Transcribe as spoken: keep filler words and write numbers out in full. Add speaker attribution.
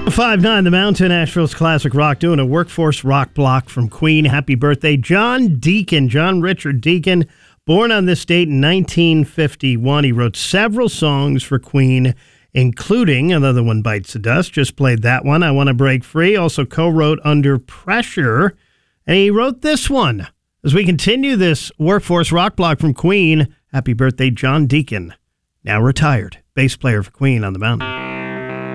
Speaker 1: five nine, The Mountain, Nashville's classic rock, doing a workforce rock block from Queen. Happy birthday, John Deacon, John Richard Deacon, born on this date in nineteen fifty-one. He wrote several songs for Queen, including Another One Bites the Dust. Just played that one, I Want to Break Free. Also co-wrote Under Pressure. And he wrote this one. As we continue this workforce rock block from Queen, happy birthday, John Deacon, now retired, bass player for Queen on the Mountain.